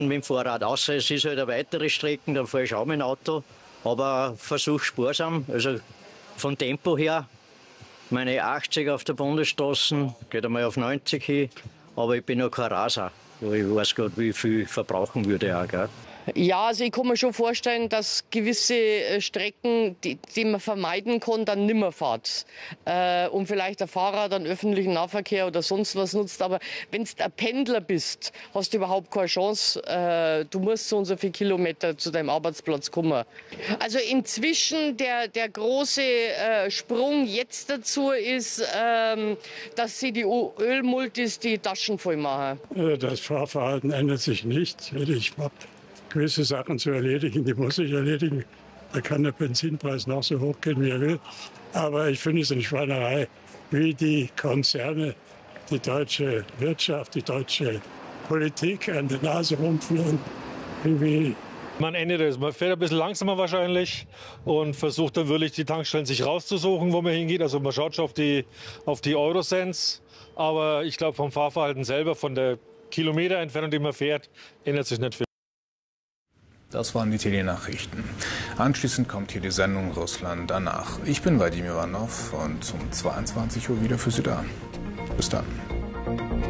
mit dem Fahrrad. Außer es ist halt eine weitere Strecke, dann fahre ich auch mit dem Auto. Aber versuche sparsam, also vom Tempo her. Meine 80 auf der Bundesstraße, geht einmal auf 90 hin. Aber ich bin noch kein Raser. Ich weiß gerade, wie viel verbrauchen würde auch, gell? Ja, also ich kann mir schon vorstellen, dass gewisse Strecken, die man vermeiden kann, dann nimmer fahrt. Und vielleicht der Fahrrad, den öffentlichen Nahverkehr oder sonst was nutzt. Aber wenn du ein Pendler bist, hast du überhaupt keine Chance. Du musst so und so viele Kilometer zu deinem Arbeitsplatz kommen. Also inzwischen der große Sprung jetzt dazu ist, dass sie die Ölmultis die Taschen voll machen. Das Fahrverhalten ändert sich nicht. Ich habe gewisse Sachen zu erledigen, die muss ich erledigen. Da kann der Benzinpreis noch so hoch gehen, wie er will. Aber ich finde es eine Schweinerei, wie die Konzerne, die deutsche Wirtschaft, die deutsche Politik an der Nase rumführen. Man ändert es. Man fährt ein bisschen langsamer wahrscheinlich und versucht dann wirklich die Tankstellen sich rauszusuchen, wo man hingeht. Also man schaut schon auf die Eurocents. Aber ich glaube, vom Fahrverhalten selber, von der Kilometerentfernung, die man fährt, ändert sich nicht viel. Das waren die Telenachrichten. Anschließend kommt hier die Sendung Russland danach. Ich bin Vadim Ivanov und um 22 Uhr wieder für Sie da. Bis dann.